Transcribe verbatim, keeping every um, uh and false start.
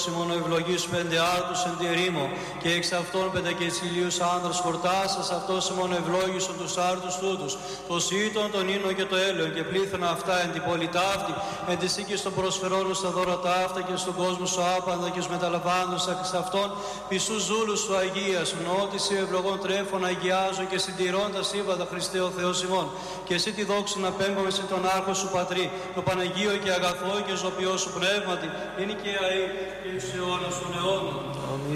Μόνο ευλογείς πέντε άρτους εν τη ρήμο, και εξ αυτών πεντακεσιλίους άνδρας χορτάσας, αυτός μόνο ευλόγησον τους άρτους τούτους, το σύτον, τον ίνο και το έλεον, και πλήθωνα αυτά εν την πόλη ταύτη, εν της οίκης των προσφερών στα δώρα ταύτα, και στον κόσμο σου άπαντα, και στους μεταλαμβάνους εξ αυτών, πισούς ζούλους σου Αγίας, νότισι ευλογών τρέφων αγιάζω, και συντηρώντας σύμβατα Χριστέ ο Θεός ημών, και εσύ τη δόξα να πέμπαμε σε τον άρχο σου Πατρί, το Παναγίο και αγαθό και ζωπιό σου πνεύματι, είναι και αή και εις αιώνας των αιώνων.